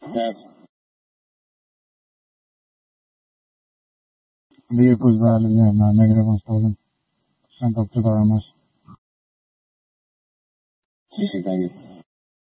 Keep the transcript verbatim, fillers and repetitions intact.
Yes. Vehicles value and uh, negative one thousand percent up to the R M S. Okay, thank you.